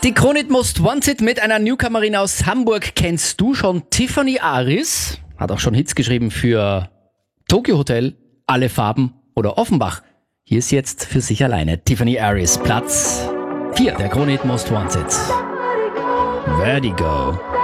Die Kronit Most Wanted mit einer Newcomerin aus Hamburg. Kennst du schon Tiffany Aris? Hat auch schon Hits geschrieben für Tokyo Hotel, Alle Farben oder Offenbach. Hier ist jetzt für sich alleine Tiffany Aris, Platz 4 der Kronit Most Wanted. Vertigo.